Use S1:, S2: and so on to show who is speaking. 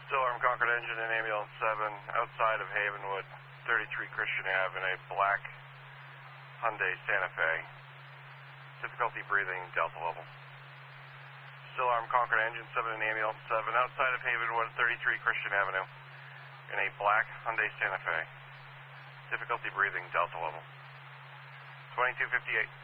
S1: Still Armed Concord engine in ambulance 7 outside of Havenwood, 33 Christian Ave in a black Hyundai Santa Fe. Difficulty breathing, Delta level. Still Armed Concord engine 7 in ambulance 7 outside of Havenwood, 33 Christian Avenue in a black Hyundai Santa Fe. Difficulty breathing, Delta level. 2258.